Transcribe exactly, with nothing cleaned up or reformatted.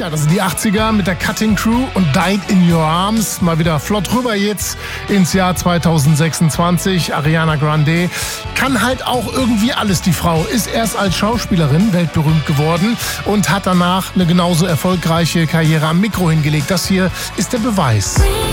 Ja, das sind die achtziger mit der Cutting Crew und Died in Your Arms. Mal wieder flott rüber jetzt ins Jahr zweitausendsechsundzwanzig. Ariana Grande kann halt auch irgendwie alles, die Frau. Ist erst als Schauspielerin weltberühmt geworden und hat danach eine genauso erfolgreiche Karriere am Mikro hingelegt. Das hier ist der Beweis.